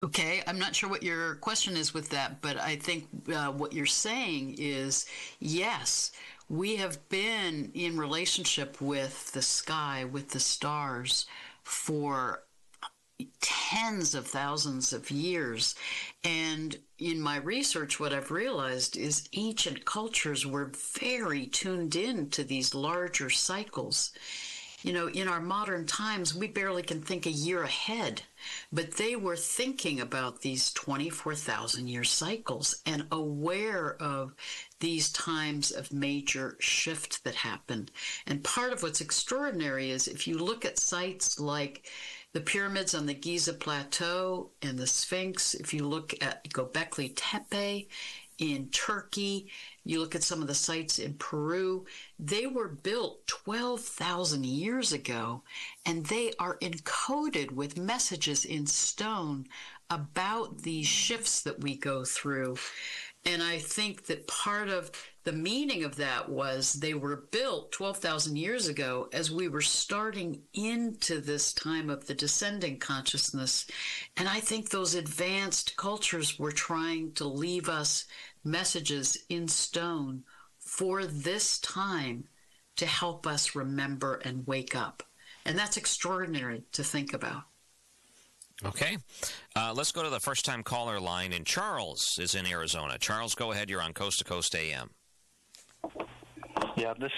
Okay, I'm not sure what your question is with that, but I think what you're saying is yes, we have been in relationship with the sky, with the stars for tens of thousands of years. And in my research, what I've realized is ancient cultures were very tuned in to these larger cycles. You know, in our modern times, we barely can think a year ahead, but they were thinking about these 24,000-year cycles and aware of these times of major shift that happen. And part of what's extraordinary is if you look at sites like the pyramids on the Giza Plateau and the Sphinx, if you look at Göbekli Tepe in Turkey, you look at some of the sites in Peru, they were built 12,000 years ago, and they are encoded with messages in stone about these shifts that we go through. And I think that part of the meaning of that was they were built 12,000 years ago as we were starting into this time of the descending consciousness. And I think those advanced cultures were trying to leave us messages in stone for this time to help us remember and wake up. And that's extraordinary to think about. Okay. Let's go to the first-time caller line, and Charles is in Arizona. Charles, go ahead. You're on Coast to Coast AM. Yeah, this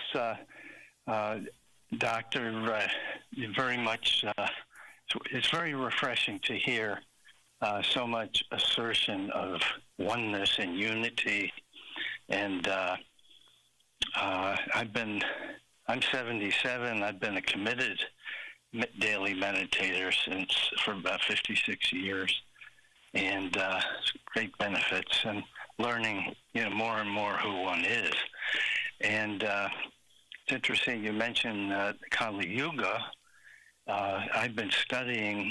doctor, very much, it's very refreshing to hear so much assertion of oneness and unity. And I'm 77. I've been a committed daily meditator for about 56 years, and great benefits, and learning, more and more who one is. And it's interesting you mentioned Kali Yuga. I've been studying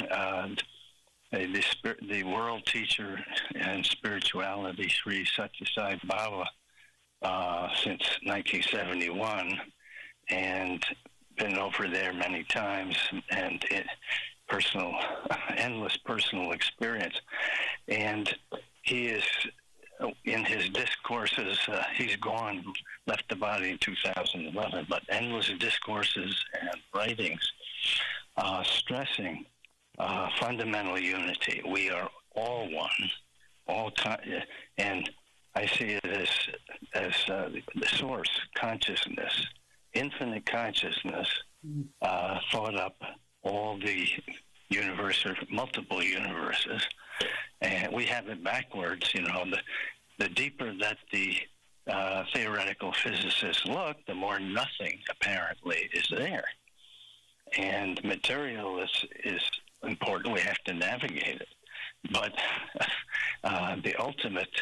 the world teacher in spirituality, Sri Satya Sai Baba, since 1971, and been over there many times, and endless personal experience. And he is, in his discourses, he's left the body in 2011, but endless discourses and writings stressing fundamental unity. We are all one, and I see it as the source consciousness, infinite consciousness, thought up all the multiple universes, and we have it backwards. The deeper that the theoretical physicists look, the more nothing apparently is there, and material is important. We have to navigate it, but the ultimate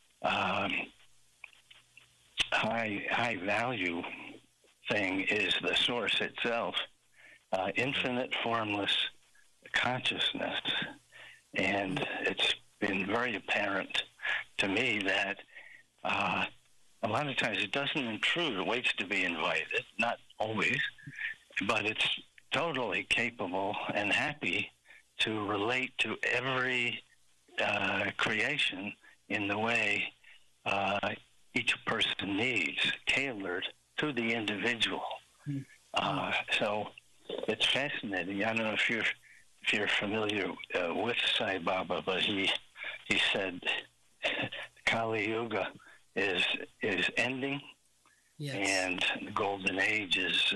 high value thing is the source itself, infinite formless consciousness. And it's been very apparent to me that a lot of times it doesn't intrude, it waits to be invited, not always, but it's totally capable and happy to relate to every creation in the way each person needs, tailored to the individual. So it's fascinating. I don't know if you're familiar with Sai Baba, but he said Kali Yuga is ending, yes, and the golden age is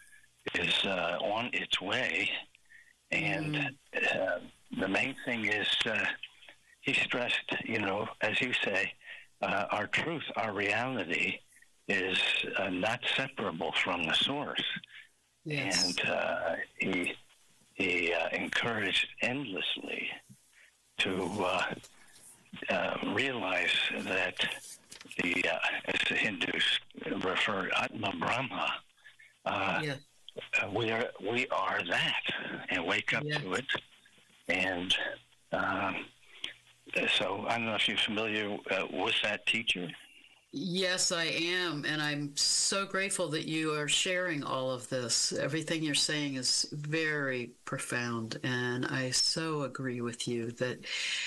on its way. And the main thing is he stressed, as you say, our truth, our reality is not separable from the source. Yes. And he encouraged endlessly to realize that as the Hindus refer, Atma Brahma, yes, we are that, and wake up, yes, to it. And so I don't know if you're familiar with that teacher. Yes, I am. And I'm so grateful that you are sharing all of this. Everything you're saying is very profound. And I so agree with you that